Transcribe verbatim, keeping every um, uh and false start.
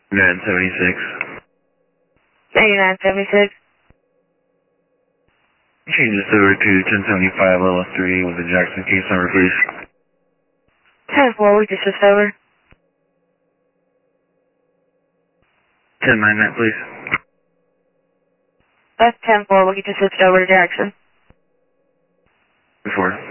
nine seventy-six. eighty-nine seventy-six. Change this over to ten seventy-five level three with the Jackson case number, please. ten four, we just switched over. ten nine nine, please. That's ten four, we just switched over to Jackson. Before.